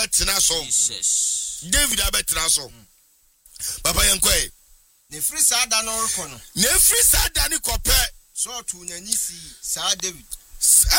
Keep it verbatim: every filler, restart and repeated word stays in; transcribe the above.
abetina so. Jesus. David abetina so. Papa yenkwe. Ne free sa da no reko no. Ne free sa da ni kope. So to nani si sa David.